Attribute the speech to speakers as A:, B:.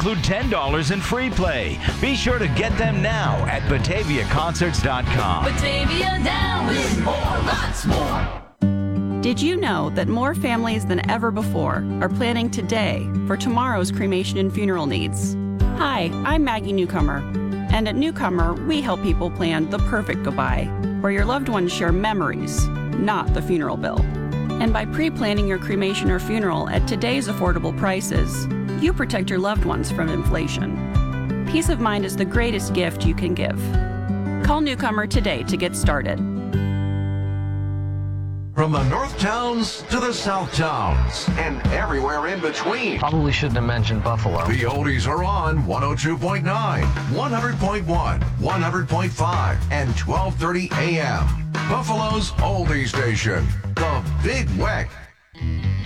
A: include $10 in free play. Be sure to get them now at BataviaConcerts.com.
B: Batavia down with more, lots more.
C: Did you know that more families than ever before are planning today for tomorrow's cremation and funeral needs? Hi, I'm Maggie Newcomer, and at Newcomer, we help people plan the perfect goodbye, where your loved ones share memories, not the funeral bill. And by pre-planning your cremation or funeral at today's affordable prices, you protect your loved ones from inflation. Peace of mind is the greatest gift you can give. Call Newcomer today to get started.
D: From the North Towns to the South Towns and everywhere in between.
E: Probably shouldn't have mentioned Buffalo.
D: The oldies are on 102.9, 100.1, 100.5, and 1230 AM. Buffalo's oldie station, The Big Weck.